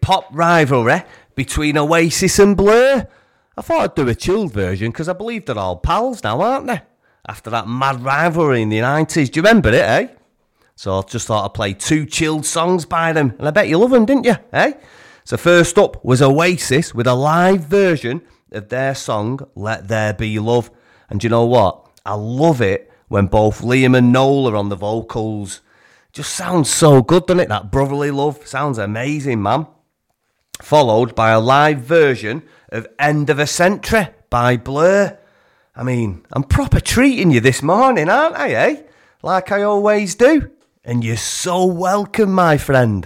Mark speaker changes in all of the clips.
Speaker 1: pop rivalry between Oasis and Blur. I thought I'd do a chilled version because I believe they're all pals now, aren't they? After that mad rivalry in the 90s. Do you remember it, eh? So I just thought I'd play 2 chilled songs by them. And I bet you love them, didn't you, eh? So first up was Oasis with a live version of their song, Let There Be Love. And do you know what? I love it when both Liam and Noel are on the vocals. Just sounds so good, doesn't it? That brotherly love sounds amazing, man. Followed by a live version of End of a Century by Blur. I mean, I'm proper treating you this morning, aren't I, eh? Like I always do. And you're so welcome, my friend.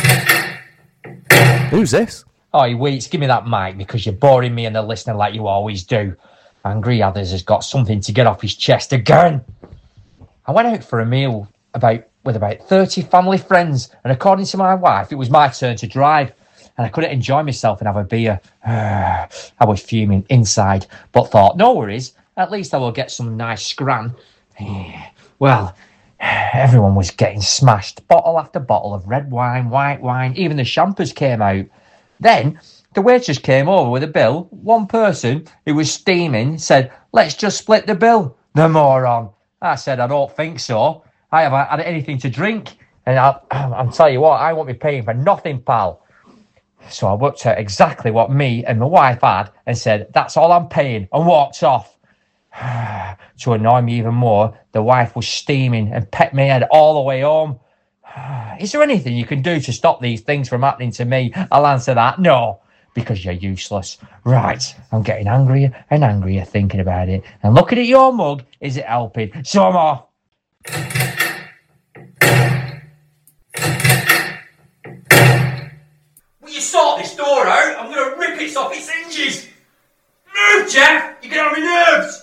Speaker 1: Who's this?
Speaker 2: Oh, Weeks, give me that mic because you're boring me and the listener like you always do. Angry Others has got something to get off his chest again. I went out for a meal with about 30 family friends, and according to my wife, it was my turn to drive, and I couldn't enjoy myself and have a beer. I was fuming inside, but thought, no worries, at least I will get some nice scran. Well, everyone was getting smashed, bottle after bottle of red wine, white wine, even the champers came out. Then the waitress came over with a bill. One person who was steaming said, let's just split the bill. The moron. I said, I don't think so. I haven't had anything to drink. And I'll tell you what, I won't be paying for nothing, pal. So I worked out exactly what me and my wife had and said, that's all I'm paying, and walked off. To annoy me even more, the wife was steaming and pecked my head all the way home. Is there anything you can do to stop these things from happening to me? I'll answer that, no, because you're useless. Right, I'm getting angrier and angrier thinking about it. And looking at your mug, is it helping? So I'm off.
Speaker 3: Will you sort this door out? I'm going to rip it off its hinges. Move, Jeff! You get on my nerves!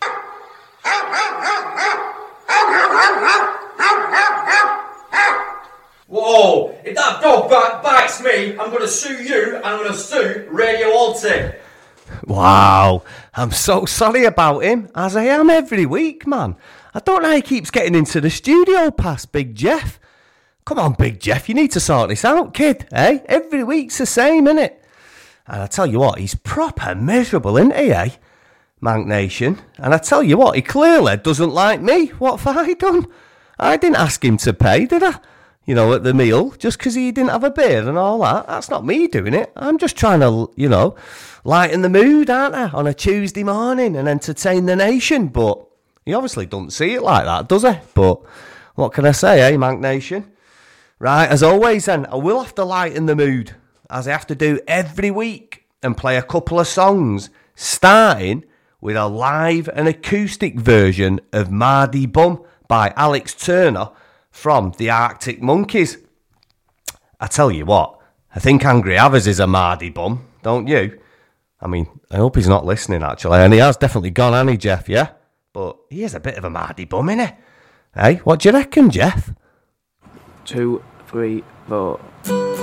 Speaker 3: Whoa! If that dog bites me, I'm going to sue you and I'm going to sue Radio Alti.
Speaker 1: Wow, I'm so sorry about him, as I am every week, man. I don't know how he keeps getting into the studio past Big Jeff. Come on, Big Jeff, you need to sort this out, kid, eh? Every week's the same, innit? And I tell you what, he's proper miserable, isn't he, eh? Mank Nation. And I tell you what, he clearly doesn't like me. What have I done? I didn't ask him to pay, did I? You know, at the meal, just because he didn't have a beer and all that. That's not me doing it. I'm just trying to, you know, lighten the mood, aren't I? On a Tuesday morning and entertain the nation. But he obviously doesn't see it like that, does he? But what can I say, eh, Mank Nation? Right, as always then, I will have to lighten the mood, as I have to do every week, and play a couple of songs, starting with a live and acoustic version of Mardy Bum by Alex Turner from the Arctic Monkeys. I tell you what, I think Angry Havers is a Mardy Bum, don't you? I mean, I hope he's not listening, actually, and he has definitely gone, hasn't he, Jeff, yeah? But he is a bit of a Mardy Bum, isn't he? Hey, what do you reckon, Jeff?
Speaker 4: 2, 3, 4.